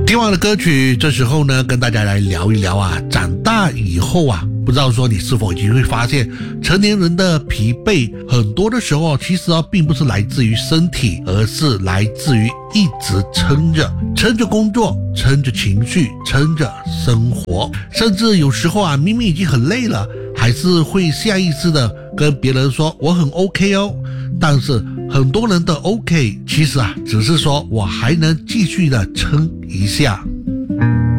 听完了歌曲，这时候呢，跟大家来聊一聊啊，长大以后啊，不知道说你是否已经会发现，成年人的疲惫很多的时候，其实并不是来自于身体，而是来自于一直撑着工作，撑着情绪，撑着生活，甚至有时候明明已经很累了，还是会下意识的跟别人说我很 OK 哦。但是很多人的 OK 其实只是说我还能继续的撑一下。